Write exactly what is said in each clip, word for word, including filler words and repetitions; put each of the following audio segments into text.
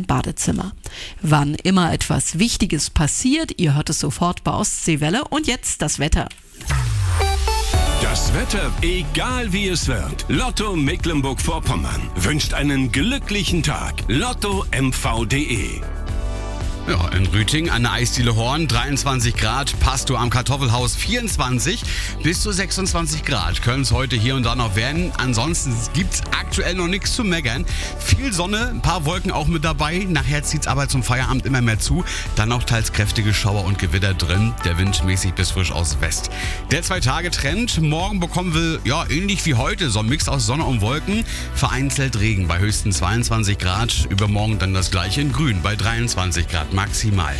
dein Badezimmer. Wann immer etwas Wichtiges passiert, ihr hört es sofort bei Ostseewelle. Und jetzt das Wetter. Das Wetter, egal wie es wird. Lotto Mecklenburg-Vorpommern wünscht einen glücklichen Tag. Lotto M V punkt de. Ja, in Rüting an der Eisdiele Horn dreiundzwanzig Grad, Pastor am Kartoffelhaus vierundzwanzig bis zu sechsundzwanzig Grad. Können es heute hier und da noch werden. Ansonsten gibt es aktuell noch nichts zu meckern. Viel Sonne, ein paar Wolken auch mit dabei. Nachher zieht es aber zum Feierabend immer mehr zu. Dann auch teils kräftige Schauer und Gewitter drin. Der Wind mäßig bis frisch aus West. Der Zwei-Tage-Trend. Morgen bekommen wir, ja, ähnlich wie heute, so ein Mix aus Sonne und Wolken. Vereinzelt Regen bei höchsten zweiundzwanzig Grad. Übermorgen dann das gleiche in Grün bei dreiundzwanzig Grad. Maximal.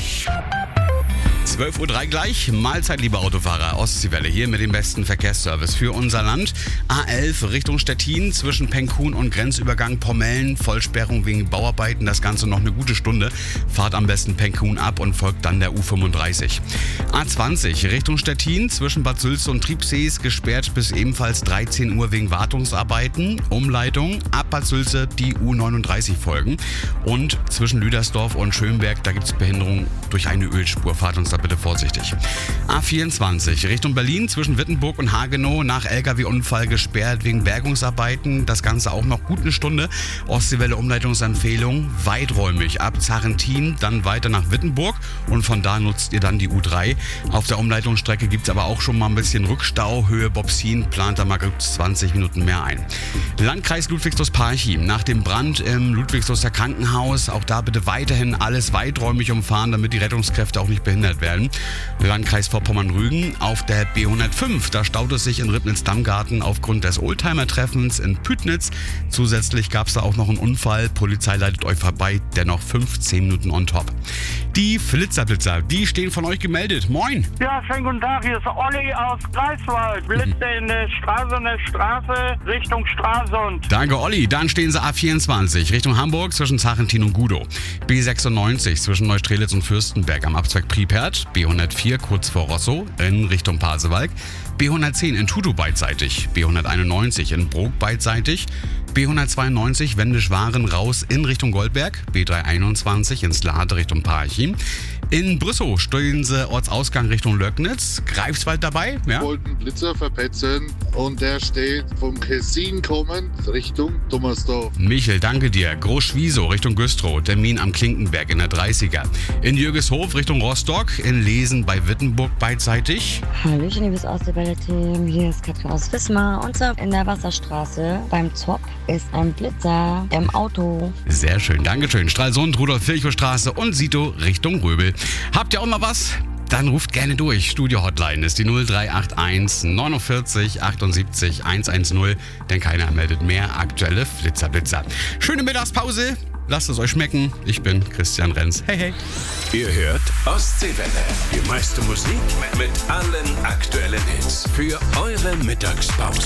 zwölf Uhr drei gleich. Mahlzeit, liebe Autofahrer. Ostseewelle hier mit dem besten Verkehrsservice für unser Land. A elf Richtung Stettin zwischen Penkhuhn und Grenzübergang Pommellen. Vollsperrung wegen Bauarbeiten. Das Ganze noch eine gute Stunde. Fahrt am besten Penkhuhn ab und folgt dann der U fünfunddreißig. A zwanzig Richtung Stettin zwischen Bad Sülze und Triebsees gesperrt bis ebenfalls dreizehn Uhr wegen Wartungsarbeiten. Umleitung ab Bad Sülze die U neununddreißig folgen. Und zwischen Lüdersdorf und Schönberg, da gibt es Behinderung durch eine Ölspur. Fahrt uns da bitte vorsichtig. A vierundzwanzig Richtung Berlin zwischen Wittenburg und Hagenow nach L K W-Unfall gesperrt wegen Bergungsarbeiten. Das Ganze auch noch gut eine Stunde. Ostseewelle Umleitungsempfehlung weiträumig ab Zarentin, dann weiter nach Wittenburg und von da nutzt ihr dann die U drei. Auf der Umleitungsstrecke gibt es aber auch schon mal ein bisschen Rückstau. Höhe Bobsin plant da mal gut zwanzig Minuten mehr ein. Landkreis Ludwigslust-Parchim nach dem Brand im Ludwigsluster Krankenhaus. Auch da bitte weiterhin alles weiträumig umfahren, damit die Rettungskräfte auch nicht behindert werden. Landkreis Vorpommern-Rügen auf der B hundertfünf. Da staut es sich in Ribnitz-Dammgarten aufgrund des Oldtimer-Treffens in Pütnitz. Zusätzlich gab es da auch noch einen Unfall. Polizei leitet euch vorbei. Dennoch fünfzehn Minuten on top. Die Flitzerblitzer, die stehen von euch gemeldet. Moin! Ja, schönen guten Tag. Hier ist Olli aus Greifswald. Blitze in der Straße, in der Straße Richtung Stralsund. Danke, Olli. Dann stehen sie A vierundzwanzig Richtung Hamburg zwischen Zarentin und Gudow. B sechsundneunzig zwischen Neustrelitz und Fürstenberg am Abzweig Priepert. B hundertvier kurz vor Rosso in Richtung Pasewalk. B hundertzehn in Tutu beidseitig. B hunderteinundneunzig in Brok beidseitig. B hundertzweiundneunzig Wendisch-Waren raus in Richtung Goldberg. B dreihunderteinundzwanzig ins Lade Richtung Parchim. In Brüssow stehen sie Ortsausgang Richtung Löcknitz. Greifswald dabei, ja? Wir wollten Blitzer verpetzen und der steht vom Kessin kommend Richtung Dummersdorf. Michel, danke dir. Groß-Schwiesow Richtung Güstrow. Termin am Klinkenberg in der dreißiger. In Jürgeshof Richtung Rostock. In Lesen bei Wittenburg beidseitig. Hallöchen, liebes Ostseewelle-Team. Hier ist Katrin aus Wismar. Und zwar in der Wasserstraße beim Zopp ist ein Blitzer im Auto. Sehr schön, Dankeschön. Stralsund, Rudolf-Virchow-Straße und Sito Richtung Röbel. Habt ihr auch mal was? Dann ruft gerne durch. Studio-Hotline ist die null drei acht eins neunundvierzig achtundsiebzig hundertzehn, denn keiner meldet mehr aktuelle Flitzerblitzer. Schöne Mittagspause. Lasst es euch schmecken. Ich bin Christian Renz. Hey, hey. Ihr hört Ostseewelle. Die meiste Musik mit allen aktuellen Hits. Für eure Mittagspause.